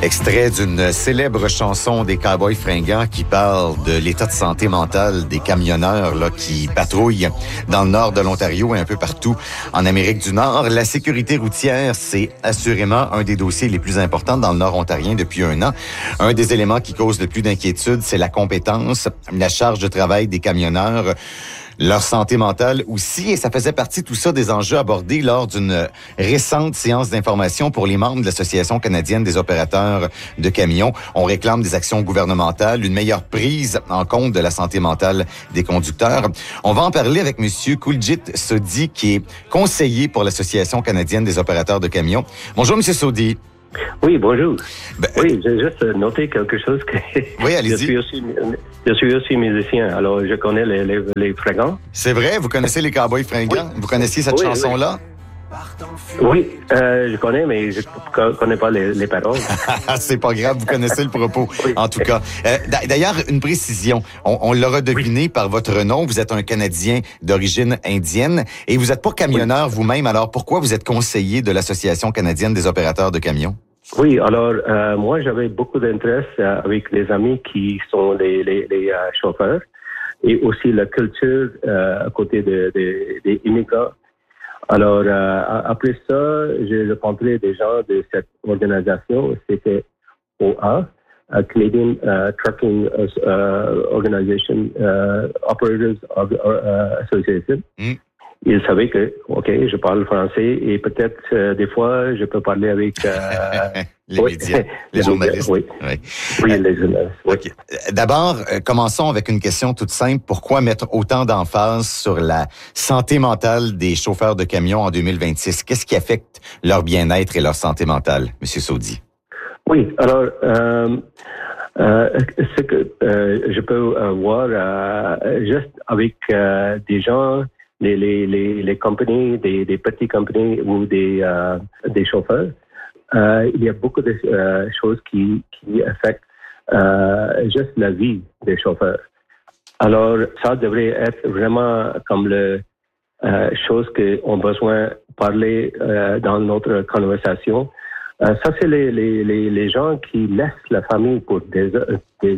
Extrait d'une célèbre chanson des Cowboys fringants qui parle de l'état de santé mentale des camionneurs là, qui patrouillent dans le nord de l'Ontario et un peu partout en Amérique du Nord. La sécurité routière, c'est assurément un des dossiers les plus importants dans le nord ontarien depuis un an. Un des éléments qui cause le plus d'inquiétude, c'est la compétence, la charge de travail des camionneurs, leur santé mentale aussi, et ça faisait partie tout ça des enjeux abordés lors d'une récente séance d'information pour les membres de l'Association canadienne des opérateurs de camions. On réclame des actions gouvernementales, une meilleure prise en compte de la santé mentale des conducteurs. On va en parler avec Monsieur Kuljit Sodhi, qui est conseiller pour l'Association canadienne des opérateurs de camions. Bonjour, Monsieur Sodhi. Oui, bonjour. Oui, j'ai juste noté quelque chose que oui, allez-y. Je suis aussi musicien, alors je connais les fringants. C'est vrai, vous connaissez les Cowboys fringants? Oui. Vous connaissiez cette chanson-là? Oui, je connais, mais je connais pas les paroles. C'est pas grave, vous connaissez le propos, en tout cas. D'ailleurs, une précision. On l'aura deviné par votre nom. Vous êtes un Canadien d'origine indienne et vous n'êtes pas camionneur vous-même. Alors, pourquoi vous êtes conseiller de l'Association canadienne des opérateurs de camions? Oui, alors, moi, j'avais beaucoup d'intérêt avec les amis qui sont les chauffeurs et aussi la culture à côté des immigrants. Alors, après ça, j'ai rencontré des gens de cette organisation. C'était OA, Canadian Trucking Organization, Operators Association. Ils savaient que, OK, je parle français et peut-être des fois, je peux parler avec... les médias, les journalistes. Oui, les journalistes. Oui. Okay. D'abord, commençons avec une question toute simple. Pourquoi mettre autant d'emphase sur la santé mentale des chauffeurs de camions en 2026? Qu'est-ce qui affecte leur bien-être et leur santé mentale, M. Sodhi? Oui, alors... ce que je peux voir juste avec des gens... Les compagnies, des petites compagnies ou des chauffeurs, il y a beaucoup de choses qui affectent juste la vie des chauffeurs. Alors, ça devrait être vraiment comme la chose qu'on a besoin de parler dans notre conversation. Ça, c'est les gens qui laissent la famille pour des heures,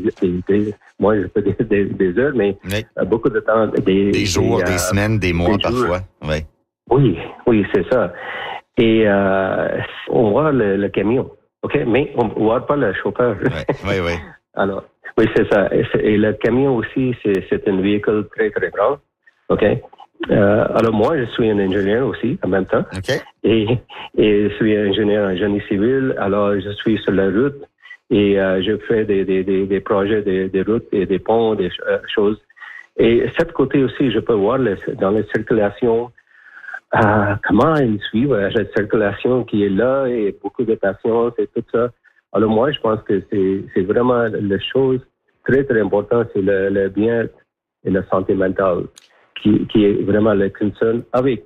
moi je peux dire des heures, mais beaucoup de temps. Des jours, des semaines, des mois parfois. Oui, c'est ça. Et on voit le camion, OK? Mais on ne voit pas le chauffeur. Oui. Alors, oui, c'est ça. Et le camion aussi, c'est un véhicule très, très grand, OK? Alors moi, je suis un ingénieur aussi en même temps. Okay. Et je suis ingénieur en génie civil. Alors, je suis sur la route et je fais des projets des routes et des ponts, des choses. Et cette côté aussi, je peux voir dans la circulation comment ils suivent cette circulation qui est là et beaucoup de patience et tout ça. Alors moi, je pense que c'est vraiment la chose très, très importante, c'est le bien et la santé mentale. Qui est vraiment le concern avec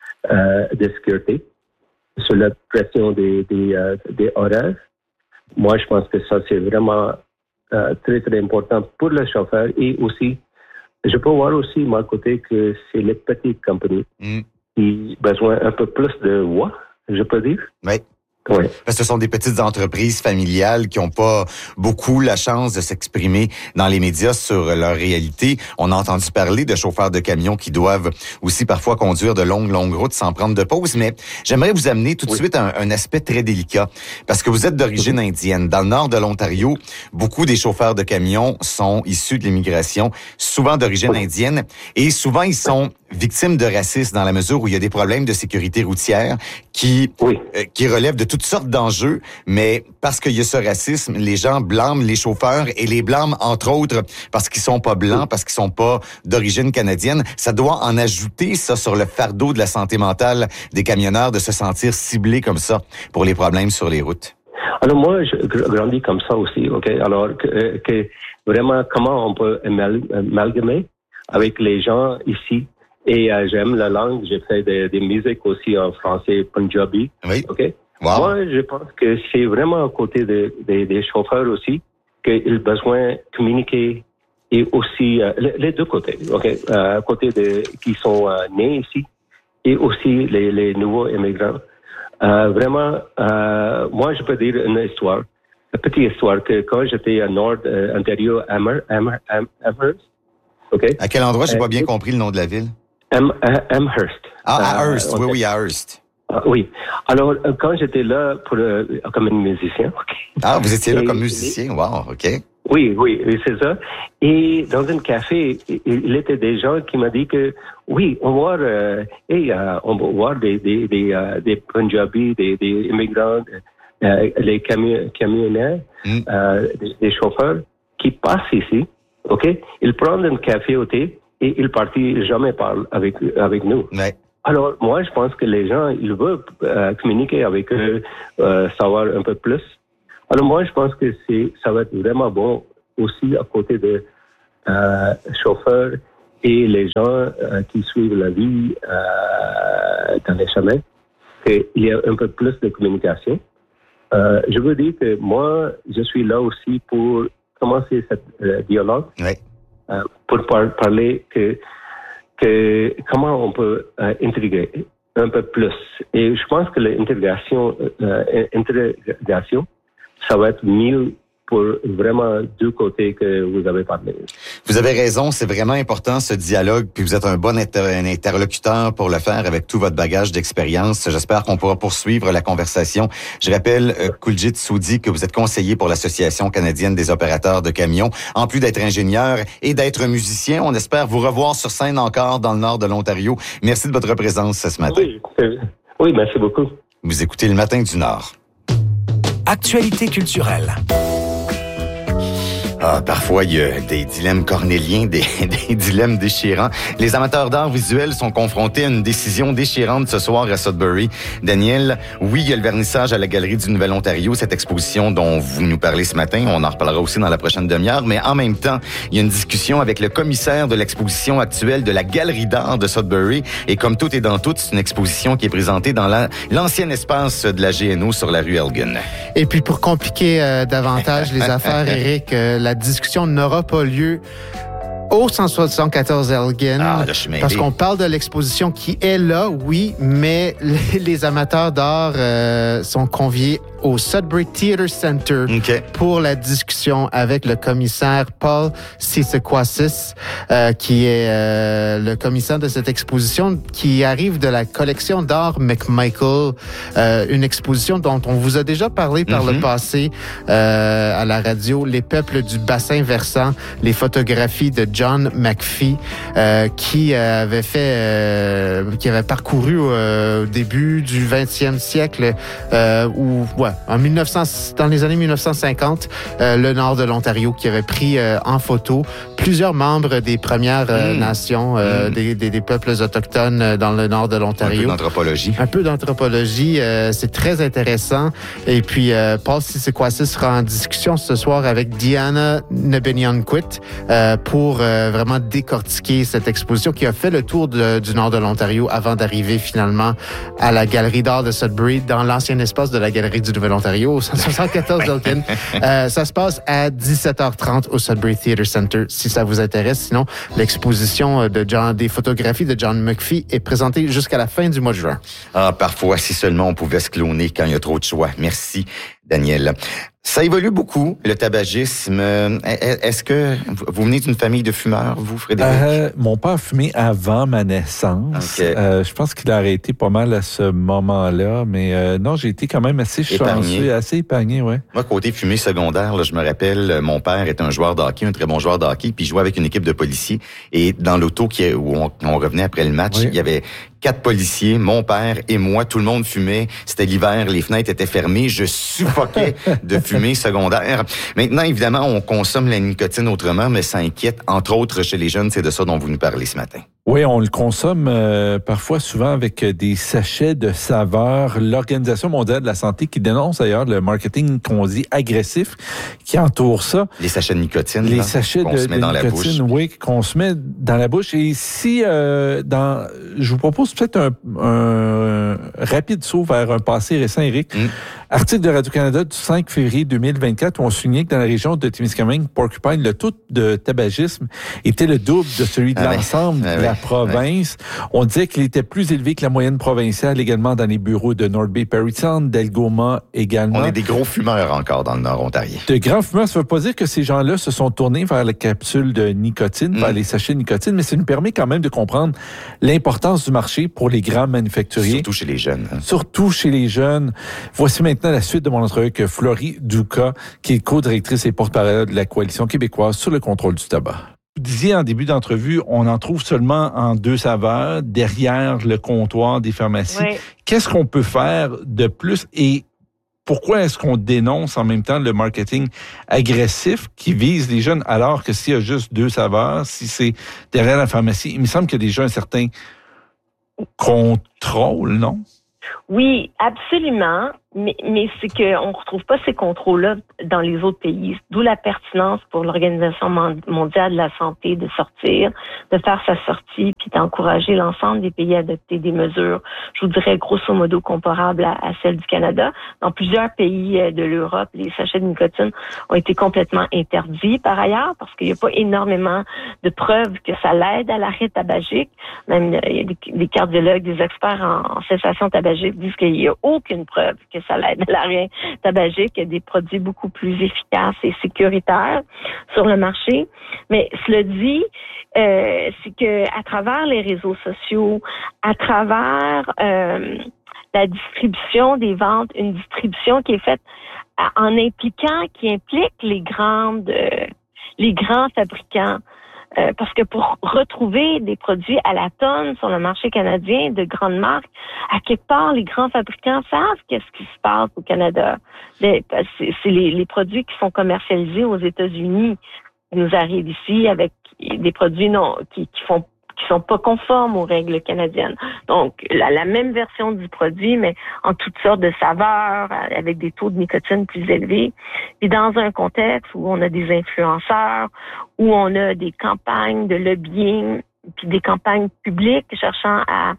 de sécurité sur la pression des horaires. Moi, je pense que ça, c'est vraiment très, très important pour le chauffeur et aussi, je peux voir aussi, de mon côté, que c'est les petites compagnies qui ont besoin un peu plus de voix, je peux dire. Oui. Oui. Parce que ce sont des petites entreprises familiales qui n'ont pas beaucoup la chance de s'exprimer dans les médias sur leur réalité. On a entendu parler de chauffeurs de camions qui doivent aussi parfois conduire de longues routes sans prendre de pause. Mais j'aimerais vous amener tout de suite à un aspect très délicat. Parce que vous êtes d'origine indienne. Dans le nord de l'Ontario, beaucoup des chauffeurs de camions sont issus de l'immigration, souvent d'origine indienne. Et souvent, ils sont victimes de racisme dans la mesure où il y a des problèmes de sécurité routière qui relèvent de toutes sortes d'enjeux, mais parce qu'il y a ce racisme, les gens blâment les chauffeurs et les blâment entre autres parce qu'ils sont pas blancs, parce qu'ils sont pas d'origine canadienne. Ça doit en ajouter ça sur le fardeau de la santé mentale des camionneurs de se sentir ciblés comme ça pour les problèmes sur les routes. Alors moi, je grandis comme ça aussi, OK? Alors que vraiment, comment on peut amalgamer avec les gens ici? Et j'aime la langue, j'ai fait des musiques aussi en français, punjabi, OK? Wow. Moi, je pense que c'est vraiment à côté des chauffeurs aussi qu'ils ont besoin de communiquer et aussi les deux côtés, OK? Côté qui sont nés ici et aussi les nouveaux immigrants. Vraiment, moi, je peux dire une histoire. petite histoire que quand j'étais à Nord Ontario, Amherst, OK? À quel endroit? J'ai pas bien compris le nom de la ville. Amherst. À Hearst. Oui, à Hearst. Oui. Alors, quand j'étais là comme un musicien, OK? Ah, vous étiez là comme musicien? Wow, OK. Oui, c'est ça. Et dans un café, il était des gens qui m'ont dit que oui, on va voir des Punjabis, des immigrants, les camionneurs, des chauffeurs qui passent ici, OK? Ils prennent un café au thé et ils partent jamais parler avec nous. Ouais. Alors, moi, je pense que les gens, ils veulent communiquer avec eux, savoir un peu plus. Alors, moi, je pense que ça va être vraiment bon aussi à côté de chauffeurs et les gens qui suivent la vie dans les chemins, qu'il y a un peu plus de communication. Je veux dire que moi, je suis là aussi pour commencer cette dialogue, pour parler que comment on peut intégrer un peu plus. Et je pense que l'intégration, ça va être mieux pour vraiment deux côtés que vous avez parlé. Vous avez raison, c'est vraiment important ce dialogue, puis vous êtes un bon interlocuteur pour le faire avec tout votre bagage d'expérience. J'espère qu'on pourra poursuivre la conversation. Je rappelle, Kuljit Soudi, que vous êtes conseiller pour l'Association canadienne des opérateurs de camions. En plus d'être ingénieur et d'être musicien, on espère vous revoir sur scène encore dans le nord de l'Ontario. Merci de votre présence ce matin. Oui, merci beaucoup. Vous écoutez Le Matin du Nord. Actualité culturelle. Parfois, il y a des dilemmes cornéliens, des dilemmes déchirants. Les amateurs d'art visuel sont confrontés à une décision déchirante ce soir à Sudbury. Daniel, oui, il y a le vernissage à la Galerie du Nouvel-Ontario, cette exposition dont vous nous parlez ce matin. On en reparlera aussi dans la prochaine demi-heure. Mais en même temps, il y a une discussion avec le commissaire de l'exposition actuelle de la Galerie d'art de Sudbury. Et comme tout est dans tout, c'est une exposition qui est présentée dans l'ancien espace de la GNO sur la rue Elgin. Et puis, pour compliquer davantage les affaires, Éric, la discussion n'aura pas lieu au 174 Elgin, parce qu'on parle de l'exposition qui est là, oui, mais les amateurs d'art sont conviés au Sudbury Theatre Center pour la discussion avec le commissaire Paul Tsitsikwassis, qui est le commissaire de cette exposition qui arrive de la collection d'art McMichael, une exposition dont on vous a déjà parlé par le passé à la radio, les peuples du bassin versant, les photographies de John McPhee, qui avait parcouru au début du 20e siècle, dans les années 1950, le nord de l'Ontario, qui avait pris en photo plusieurs membres des Premières Nations, des peuples autochtones dans le nord de l'Ontario. Un peu d'anthropologie. C'est très intéressant. Et puis, Paul Tsitsikwassis sera en discussion ce soir avec Diana Nebenyanquit pour vraiment décortiquer cette exposition qui a fait le tour du nord de l'Ontario avant d'arriver finalement à la Galerie d'art de Sudbury dans l'ancien espace de la Galerie du Nouvel-Ontario au 174 Elgin. Ça se passe à 17h30 au Sudbury Theatre Center si ça vous intéresse. Sinon, l'exposition des photographies de John McPhee est présentée jusqu'à la fin du mois de juin. Parfois, si seulement on pouvait se cloner quand il y a trop de choix. Merci, Daniel. Ça évolue beaucoup, le tabagisme. Est-ce que vous venez d'une famille de fumeurs, vous, Frédéric? Mon père fumait avant ma naissance. Je pense qu'il a arrêté pas mal à ce moment-là, mais non, j'ai été quand même assez chanceux, assez épargné, ouais. Moi, côté fumée secondaire, là, je me rappelle, mon père était un joueur de hockey, un très bon joueur de hockey, puis il jouait avec une équipe de policiers. Et dans l'auto où on revenait après le match, il y avait 4 policiers, mon père et moi, tout le monde fumait. C'était l'hiver, les fenêtres étaient fermées, je suffoquais de fumée secondaire. Maintenant, évidemment, on consomme la nicotine autrement, mais ça inquiète, entre autres, chez les jeunes. C'est de ça dont vous nous parlez ce matin. Oui, on le consomme parfois souvent avec des sachets de saveurs. L'Organisation mondiale de la santé qui dénonce d'ailleurs le marketing qu'on dit agressif qui entoure ça. Les sachets de nicotine, les sachets qu'on se met dans la bouche. Oui, qu'on se met dans la bouche. Et si je vous propose peut-être un rapide saut vers un passé récent, Éric. Article de Radio-Canada du 5 février 2024 où on soulignait que dans la région de Témiscamingue, Porcupine, le taux de tabagisme était le double de celui de l'ensemble de la province. On disait qu'il était plus élevé que la moyenne provinciale également dans les bureaux de North Bay, Parry Sound, d'Algoma également. On est des gros fumeurs encore dans le Nord ontarien. De grands fumeurs, ça ne veut pas dire que ces gens-là se sont tournés vers la capsule de nicotine, vers les sachets de nicotine, mais ça nous permet quand même de comprendre l'importance du marché pour les grands manufacturiers. Surtout chez les jeunes. Surtout chez les jeunes. Voici maintenant la suite de mon entrevue avec Florie Duca, qui est co-directrice et porte-parole de la Coalition québécoise sur le contrôle du tabac. Vous disiez en début d'entrevue, on en trouve seulement en 2 saveurs, derrière le comptoir des pharmacies. Oui. Qu'est-ce qu'on peut faire de plus et pourquoi est-ce qu'on dénonce en même temps le marketing agressif qui vise les jeunes alors que s'il y a juste 2 saveurs, si c'est derrière la pharmacie, il me semble qu'il y a déjà un certain contrôle, non? Oui, absolument. Mais c'est qu'on ne retrouve pas ces contrôles-là dans les autres pays. D'où la pertinence pour l'Organisation mondiale de la santé de sortir, de faire sa sortie, puis d'encourager l'ensemble des pays à adopter des mesures, je vous dirais grosso modo comparables à celles du Canada. Dans plusieurs pays de l'Europe, les sachets de nicotine ont été complètement interdits par ailleurs parce qu'il n'y a pas énormément de preuves que ça l'aide à l'arrêt tabagique. Même il y a des cardiologues, des experts en cessation tabagique disent qu'il n'y a aucune preuve que ça l'aide à l'arrêt tabagique. Il y a des produits beaucoup plus efficaces et sécuritaires sur le marché. Mais cela dit, c'est que à travers les réseaux sociaux, à travers la distribution des ventes, une distribution qui est faite qui implique les grands fabricants. Parce que pour retrouver des produits à la tonne sur le marché canadien de grandes marques, à quelque part, les grands fabricants savent qu'est-ce qui se passe au Canada. C'est les produits qui sont commercialisés aux États-Unis qui nous arrivent ici avec des produits qui sont pas conformes aux règles canadiennes. Donc, la même version du produit, mais en toutes sortes de saveurs, avec des taux de nicotine plus élevés. Puis dans un contexte où on a des influenceurs, où on a des campagnes de lobbying, puis des campagnes publiques cherchant à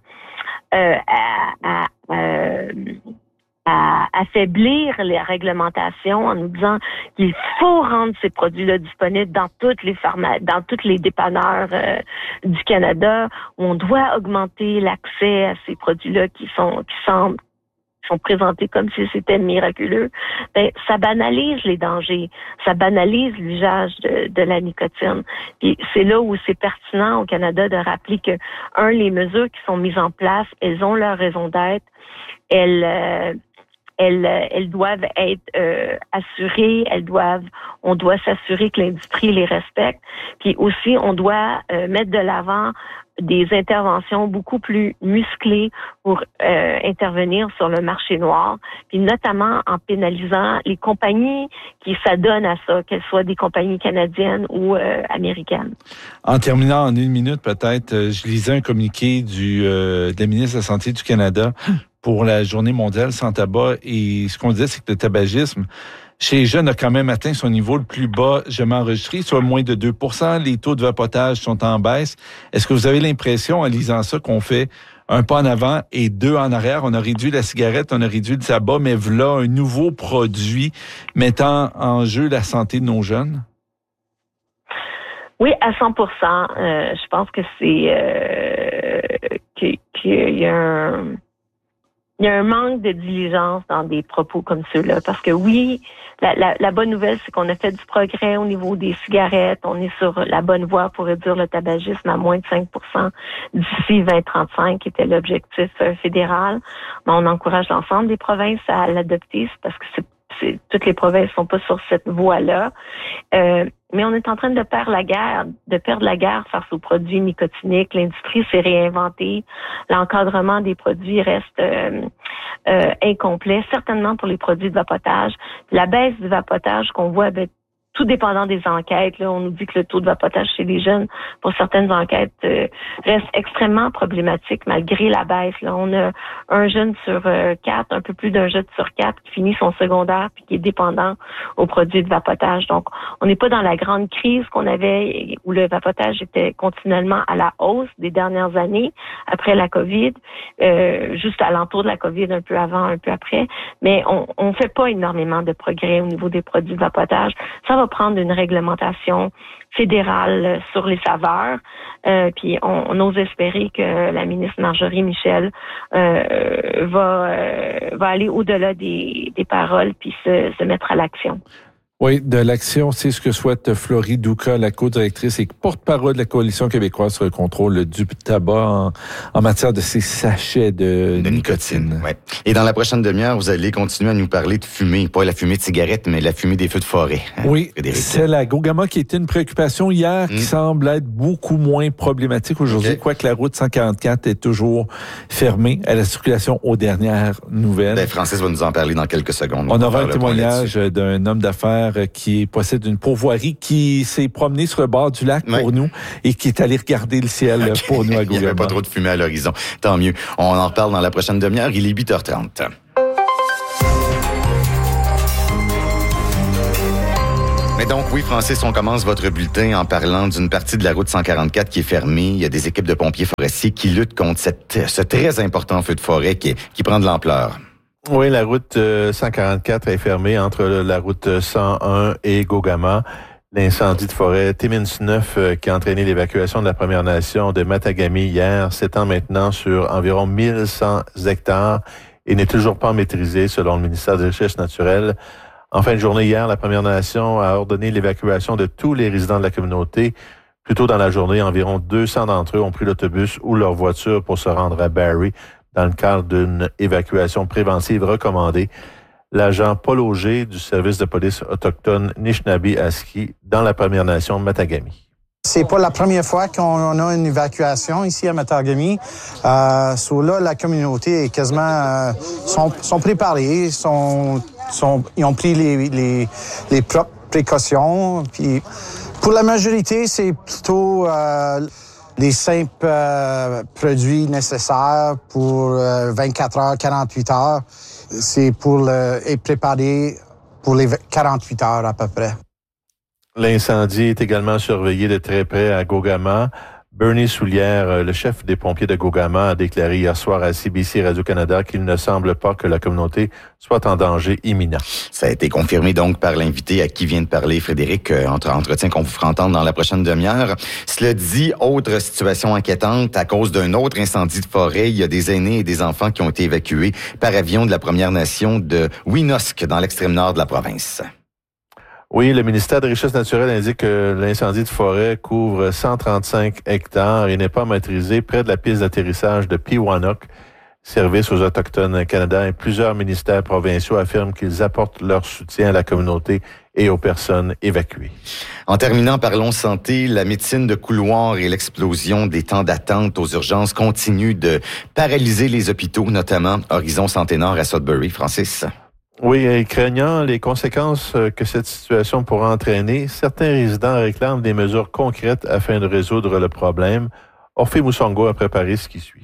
affaiblir les réglementations en nous disant qu'il faut rendre ces produits-là disponibles dans toutes les dépanneurs du Canada, où on doit augmenter l'accès à ces produits-là qui sont présentés comme si c'était miraculeux. Ben, ça banalise les dangers, ça banalise l'usage de la nicotine. Et c'est là où c'est pertinent au Canada de rappeler que, les mesures qui sont mises en place, elles ont leur raison d'être. Elles doivent être assurées, on doit s'assurer que l'industrie les respecte. Puis aussi, on doit mettre de l'avant des interventions beaucoup plus musclées pour intervenir sur le marché noir, puis notamment en pénalisant les compagnies qui s'adonnent à ça, qu'elles soient des compagnies canadiennes ou américaines. En terminant en 1 minute peut-être, je lisais un communiqué de la ministre de la Santé du Canada pour la Journée mondiale sans tabac. Et ce qu'on disait, c'est que le tabagisme chez les jeunes a quand même atteint son niveau le plus bas jamais enregistré, soit moins de 2%. Les taux de vapotage sont en baisse. Est-ce que vous avez l'impression, en lisant ça, qu'on fait un pas en avant et 2 en arrière? On a réduit la cigarette, on a réduit le tabac, mais voilà un nouveau produit mettant en jeu la santé de nos jeunes? Oui, à 100%. Je pense que c'est qu'il y a un manque de diligence dans des propos comme ceux-là. Parce que oui, la bonne nouvelle, c'est qu'on a fait du progrès au niveau des cigarettes. On est sur la bonne voie pour réduire le tabagisme à moins de 5% d'ici 2035, qui était l'objectif fédéral. Mais on encourage l'ensemble des provinces à l'adopter, parce que toutes les provinces sont pas sur cette voie-là. Mais on est en train de perdre la guerre face aux produits nicotiniques. L'industrie s'est réinventée. L'encadrement des produits reste incomplet, certainement pour les produits de vapotage. La baisse du vapotage qu'on voit tout dépendant des enquêtes. Là, on nous dit que le taux de vapotage chez les jeunes, pour certaines enquêtes, reste extrêmement problématique malgré la baisse. Là, on a un jeune sur 4, un peu plus d'un jeune sur 4 qui finit son secondaire puis qui est dépendant aux produits de vapotage. Donc, on n'est pas dans la grande crise qu'on avait où le vapotage était continuellement à la hausse des dernières années après la COVID, juste à l'entour de la COVID, un peu avant, un peu après. Mais on fait pas énormément de progrès au niveau des produits de vapotage. Ça va prendre une réglementation fédérale sur les saveurs. Puis on ose espérer que la ministre Marjorie Michel va aller au-delà des paroles puis se mettre à l'action. Oui, de l'action, c'est ce que souhaite Florie Douka, la co-directrice et porte-parole de la Coalition québécoise sur le contrôle du tabac en matière de ces sachets de nicotine. Ouais. Et dans la prochaine demi-heure, vous allez continuer à nous parler de fumée, pas la fumée de cigarette, mais la fumée des feux de forêt. Oui, c'est la Gogama qui était une préoccupation hier, qui semble être beaucoup moins problématique aujourd'hui, quoique la route 144 est toujours fermée à la circulation aux dernières nouvelles. Ben, Francis va nous en parler dans quelques secondes. On aura un témoignage d'un homme d'affaires qui possède une pourvoirie, qui s'est promené sur le bord du lac pour nous et qui est allé regarder le ciel pour nous à Gogama. Il n'y avait pas trop de fumée à l'horizon. Tant mieux. On en reparle dans la prochaine demi-heure. Il est 8h30. Mais donc, oui, Francis, on commence votre bulletin en parlant d'une partie de la route 144 qui est fermée. Il y a des équipes de pompiers forestiers qui luttent contre ce très important feu de forêt qui prend de l'ampleur. Oui, la route 144 est fermée entre la route 101 et Gogama. L'incendie de forêt Timmins 9 qui a entraîné l'évacuation de la Première Nation de Matagami hier s'étend maintenant sur environ 1100 hectares et n'est toujours pas maîtrisé selon le ministère des Richesses naturelles. En fin de journée hier, la Première Nation a ordonné l'évacuation de tous les résidents de la communauté. Plus tôt dans la journée, environ 200 d'entre eux ont pris l'autobus ou leur voiture pour se rendre à Barrie dans le cadre d'une évacuation préventive recommandée. L'agent Paul Auger du service de police autochtone Nishnabé-Aski dans la Première Nation Matagami. C'est pas la première fois qu'on a une évacuation ici à Matagami. So là, la communauté est quasiment sont préparés, ils ont pris les propres précautions. Puis pour la majorité, c'est plutôt les simples produits nécessaires pour 24 heures, 48 heures. C'est pour être préparé pour les 48 heures à peu près. L'incendie est également surveillé de très près à Gogama. Bernie Soulière, le chef des pompiers de Gogama, a déclaré hier soir à CBC Radio-Canada qu'il ne semble pas que la communauté soit en danger imminent. Ça a été confirmé donc par l'invité à qui vient de parler Frédéric, entretien qu'on vous fera entendre dans la prochaine demi-heure. Cela dit, autre situation inquiétante, à cause d'un autre incendie de forêt, il y a des aînés et des enfants qui ont été évacués par avion de la Première Nation de Winosk, dans l'extrême nord de la province. Oui, le ministère des Richesses naturelles indique que l'incendie de forêt couvre 135 hectares et n'est pas maîtrisé près de la piste d'atterrissage de Pewanuck, service aux Autochtones Canada, et plusieurs ministères provinciaux affirment qu'ils apportent leur soutien à la communauté et aux personnes évacuées. En terminant, parlons santé. La médecine de couloir et l'explosion des temps d'attente aux urgences continuent de paralyser les hôpitaux, notamment Horizon Santé Nord à Sudbury. Francis? Oui, et craignant les conséquences que cette situation pourra entraîner, certains résidents réclament des mesures concrètes afin de résoudre le problème. Orphée Moussongo a préparé ce qui suit.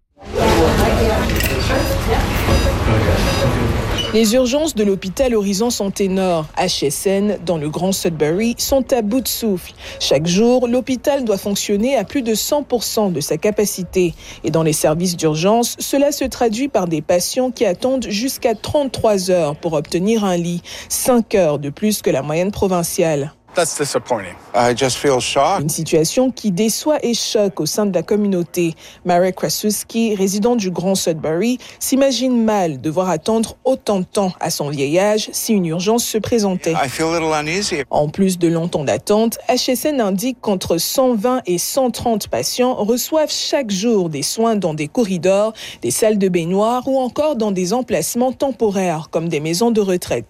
Les urgences de l'hôpital Horizon Santé Nord, HSN, dans le Grand Sudbury, sont à bout de souffle. Chaque jour, l'hôpital doit fonctionner à plus de 100% de sa capacité. Et dans les services d'urgence, cela se traduit par des patients qui attendent jusqu'à 33 heures pour obtenir un lit, 5 heures de plus que la moyenne provinciale. That's disappointing. I just feel shocked. Une situation qui déçoit et choque au sein de la communauté. Marek Krasuski, résident du Grand Sudbury, s'imagine mal devoir attendre autant de temps à son vieil âge si une urgence se présentait. I feel a little uneasy. En plus de longs temps d'attente, HSN indique qu'entre 120 et 130 patients reçoivent chaque jour des soins dans des corridors, des salles de baignoire ou encore dans des emplacements temporaires comme des maisons de retraite.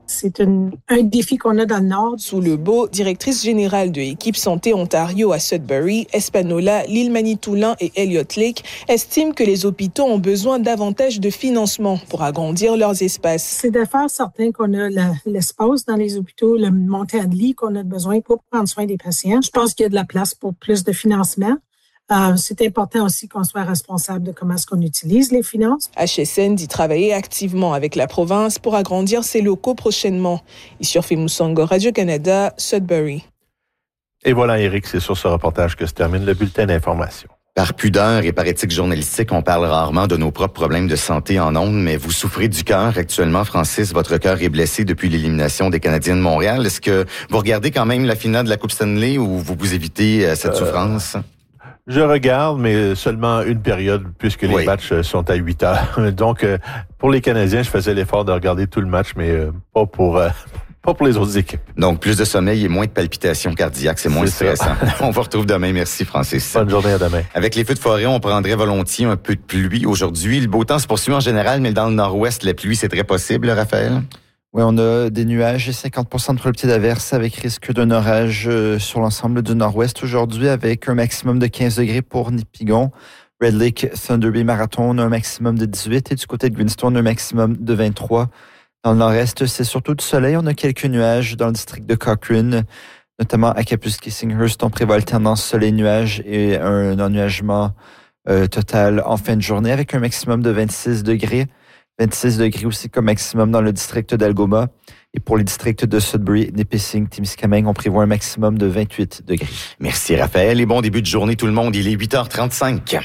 C'est un défi qu'on a dans le Nord. Sous Lebeau, directrice générale de Équipe Santé Ontario à Sudbury, Espanola, l'île Manitoulin et Elliott Lake estiment que les hôpitaux ont besoin davantage de financement pour agrandir leurs espaces. C'est de faire certain qu'on a l'espace dans les hôpitaux, le montant de lits qu'on a besoin pour prendre soin des patients. Je pense qu'il y a de la place pour plus de financement. C'est important aussi qu'on soit responsable de comment est-ce qu'on utilise les finances. HSN dit travailler activement avec la province pour agrandir ses locaux prochainement. Issurfi Moussango, Radio-Canada, Sudbury. Et voilà, Éric, c'est sur ce reportage que se termine le bulletin d'information. Par pudeur et par éthique journalistique, on parle rarement de nos propres problèmes de santé en ondes, mais vous souffrez du cœur actuellement, Francis. Votre cœur est blessé depuis l'élimination des Canadiens de Montréal. Est-ce que vous regardez quand même la finale de la Coupe Stanley ou vous évitez cette souffrance? Je regarde, mais seulement une période, puisque les matchs sont à 8 heures. Donc, pour les Canadiens, je faisais l'effort de regarder tout le match, mais pas pour les autres équipes. Donc, plus de sommeil et moins de palpitations cardiaques, c'est moins stressant. On vous retrouve demain. Merci, Francis. Bonne journée, à demain. Avec les feux de forêt, on prendrait volontiers un peu de pluie aujourd'hui. Le beau temps se poursuit en général, mais dans le nord-ouest, la pluie, c'est très possible, Raphaël? Oui, on a des nuages et 50% de probabilité d'averse avec risque d'un orage sur l'ensemble du nord-ouest aujourd'hui avec un maximum de 15 degrés pour Nipigon. Red Lake, Thunder Bay, Marathon, on a un maximum de 18 et du côté de Greenstone, un maximum de 23. Dans le nord-est, c'est surtout du soleil. On a quelques nuages dans le district de Cochrane, notamment à Kapuskasing-Hearst. On prévoit alternance soleil-nuage et un ennuagement total en fin de journée avec un maximum de 26 degrés. 26 degrés aussi comme maximum dans le district d'Algoma. Et pour les districts de Sudbury, Nipissing, Témiscamingue, on prévoit un maximum de 28 degrés. Merci Raphaël et bon début de journée tout le monde. Il est 8h35.